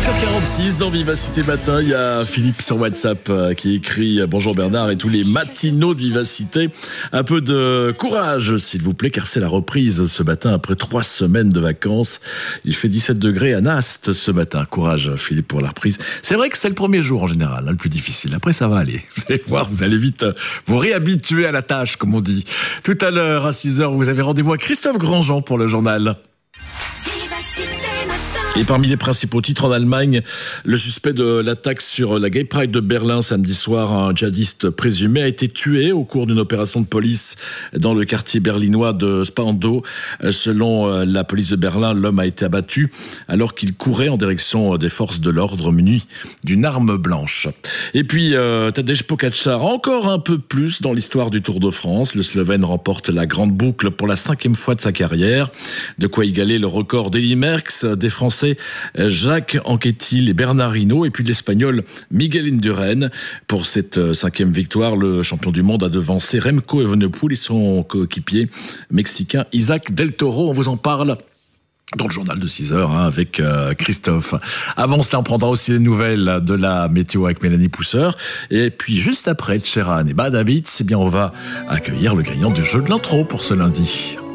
8h46 dans Vivacité Matin, il y a Philippe sur WhatsApp qui écrit « Bonjour Bernard et tous les matinaux de Vivacité. Un peu de courage s'il vous plaît car c'est la reprise ce matin après 3 semaines de vacances. Il fait 17 degrés à Nast ce matin. Courage Philippe pour la reprise. C'est vrai que c'est le premier jour en général, le plus difficile. Après ça va aller. Vous allez voir, vous allez vite vous réhabituer à la tâche comme on dit. Tout à l'heure à 6h, vous avez rendez-vous à Christophe Grandjean pour le journal. Et parmi les principaux titres en Allemagne, le suspect de l'attaque sur la Gay Pride de Berlin samedi soir, un djihadiste présumé, a été tué au cours d'une opération de police dans le quartier berlinois de Spandau. Selon la police de Berlin, l'homme a été abattu alors qu'il courait en direction des forces de l'ordre muni d'une arme blanche. Et puis, Tadej Pogačar, encore un peu plus dans l'histoire du Tour de France. Le Slovène remporte la grande boucle pour la 5e fois de sa carrière. De quoi égaler le record d'Eddy Merckx, des Français Jacques Anquetil et Bernard Hinault, et puis l'Espagnol Miguel Indurain. Pour cette 5e victoire, le champion du monde a devancé Remco Evenepoel et son coéquipier mexicain Isaac Del Toro. On vous en parle dans le journal de 6h avec Christophe. Avant cela, on prendra aussi les nouvelles de la météo avec Mélanie Pousseur. Et puis juste après, Sheeran et Bad Habits, on va accueillir le gagnant du jeu de l'intro pour ce lundi.